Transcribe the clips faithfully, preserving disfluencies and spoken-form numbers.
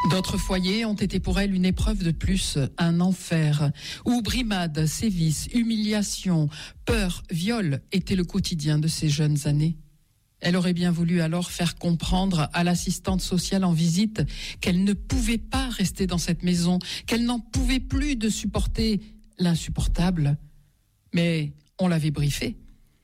D'autres foyers ont été pour elle une épreuve de plus, un enfer, où brimades, sévices, humiliations, peur, viol étaient le quotidien de ces jeunes années. Elle aurait bien voulu alors faire comprendre à l'assistante sociale en visite qu'elle ne pouvait pas rester dans cette maison, qu'elle n'en pouvait plus de supporter l'insupportable. Mais on l'avait briefée.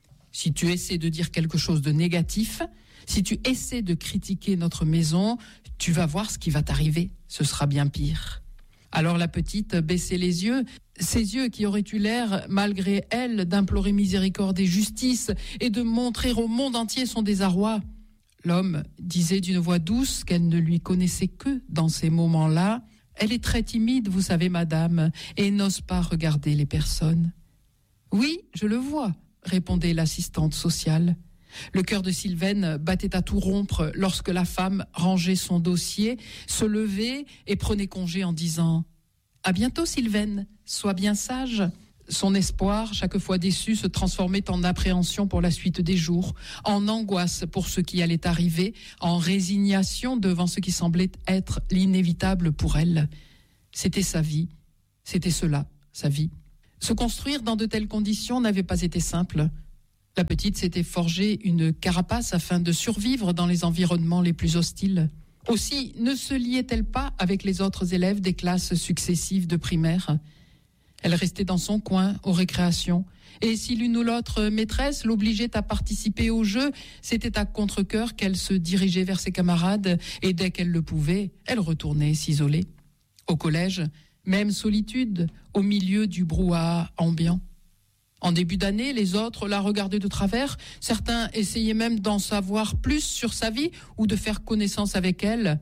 Si tu essaies de dire quelque chose de négatif, si tu essaies de critiquer notre maison, tu vas voir ce qui va t'arriver. Ce sera bien pire. Alors la petite baissait les yeux, ses yeux qui auraient eu l'air, malgré elle, d'implorer miséricorde et justice et de montrer au monde entier son désarroi. L'homme disait d'une voix douce qu'elle ne lui connaissait que dans ces moments-là. Elle est très timide, vous savez, madame, et n'ose pas regarder les personnes. Oui, je le vois, répondait l'assistante sociale. Le cœur de Sylvaine battait à tout rompre lorsque la femme rangeait son dossier, se levait et prenait congé en disant « À bientôt Sylvaine, sois bien sage ». Son espoir, chaque fois déçu, se transformait en appréhension pour la suite des jours, en angoisse pour ce qui allait arriver, en résignation devant ce qui semblait être l'inévitable pour elle. C'était sa vie, c'était cela, sa vie. Se construire dans de telles conditions n'avait pas été simple. La petite s'était forgée une carapace afin de survivre dans les environnements les plus hostiles. Aussi, ne se liait-elle pas avec les autres élèves des classes successives de primaire ? Elle restait dans son coin, aux récréations, et si l'une ou l'autre maîtresse l'obligeait à participer au jeu, c'était à contre-cœur qu'elle se dirigeait vers ses camarades, et dès qu'elle le pouvait, elle retournait s'isoler. Au collège, même solitude, au milieu du brouhaha ambiant. En début d'année, les autres la regardaient de travers. Certains essayaient même d'en savoir plus sur sa vie ou de faire connaissance avec elle.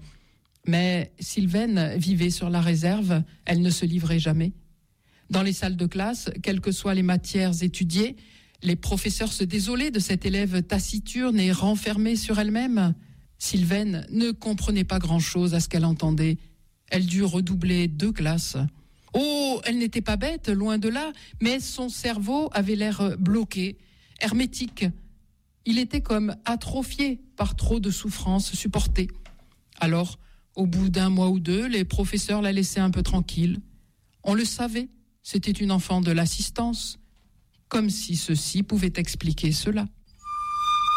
Mais Sylvaine vivait sur la réserve, elle ne se livrait jamais. Dans les salles de classe, quelles que soient les matières étudiées, les professeurs se désolaient de cette élève taciturne et renfermée sur elle-même. Sylvaine ne comprenait pas grand-chose à ce qu'elle entendait. Elle dut redoubler deux classes. Oh, elle n'était pas bête, loin de là, mais son cerveau avait l'air bloqué, hermétique. Il était comme atrophié par trop de souffrances supportées. Alors, au bout d'un mois ou deux, les professeurs la laissaient un peu tranquille. On le savait, c'était une enfant de l'assistance, comme si ceci pouvait expliquer cela.